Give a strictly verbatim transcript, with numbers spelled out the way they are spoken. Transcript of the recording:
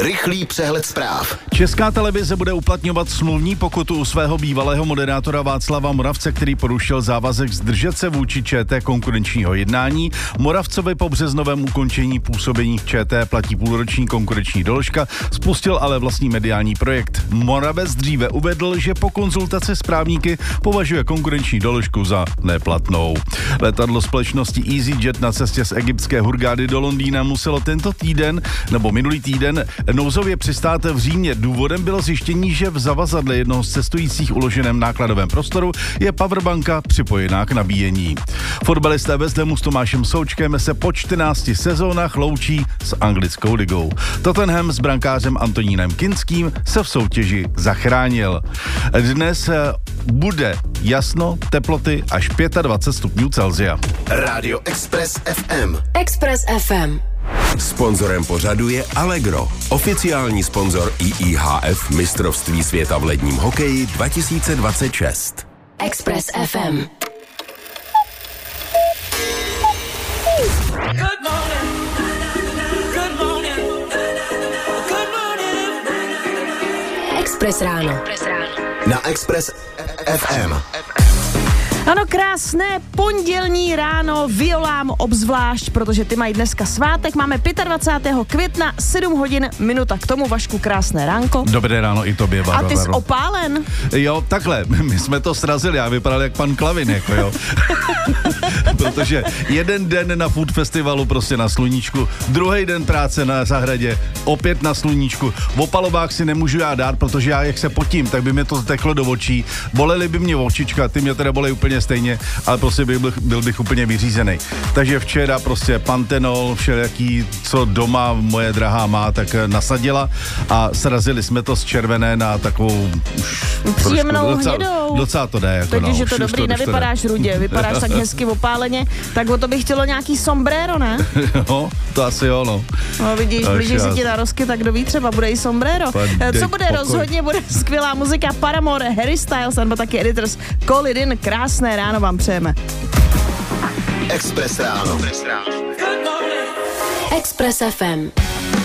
Rychlý přehled zpráv. Česká televize bude uplatňovat smluvní pokutu u svého bývalého moderátora Václava Moravce, který porušil závazek zdržet se vůči ČT konkurenčního jednání. Moravcovi po březnovém ukončení působení v ČT platí půlroční konkurenční doložka, spustil ale vlastní mediální projekt. Moravec dříve uvedl, že po konzultaci s právníky považuje konkurenční doložku za neplatnou. Letadlo společnosti EasyJet na cestě z egyptské Hurgády do Londýna muselo tento týden nebo minulý týden nouzově přistát v Římě. Důvodem bylo zjištění, že v zavazadle jednoho z cestujících uloženém nákladovém prostoru je powerbanka připojená k nabíjení. Fotbalisté West Hamu s Tomášem Součkem se po čtrnácti sezónách loučí s anglickou ligou. Tottenham s brankářem Antonínem Kinským se v soutěži zachránil. Dnes bude jasno, teploty až dvacet pět stupňů Celsia. Radio Express F M. Express F M. Sponzorem pořadu je Allegro, oficiální sponzor I I H F mistrovství světa v ledním hokeji dva tisíce dvacet šest. Express F M. Express ráno. Na Express F M. Ano, krásné pondělní ráno Violám obzvlášť, protože ty mají dneska svátek. Máme dvacátého pátého května, sedm hodin, minuta k tomu. Vašku, krásné ránko. Dobré ráno i tobě, Barbaro. A ty jsi opálen? Jo, takhle, my jsme to srazili, já vypadal jak pan Klavin, jako jo. Protože jeden den na food festivalu prostě na sluníčku, druhý den práce na zahradě, opět na sluníčku. V opalovách si nemůžu já dát, protože já jak se potím, tak by mě to teklo do očí. Bolely by mě očička, ty mě teda bolej úplně stejně, ale prostě byl, byl bych úplně vyřízený. Takže včera prostě pantenol, všelijaký, co doma moje drahá má, tak nasadila a srazili jsme to z červené na takovou příjemnou hnědou. Docela to jde. Jako teď, no, že to dobrý, to, nevypadáš rudě, vypadáš tak hezky opáleně, tak o to by chtělo nějaký sombrero, ne? No, to asi jo, no. No vidíš, blíží se ti na rozky, tak kdo ví, třeba bude i sombrero. Co bude pokoj. Rozhodně, bude skvělá muzika Paramore, Harry Styles, nebo taky Editors, Call It In, krásné ráno vám přejeme. Express ráno. Express F M.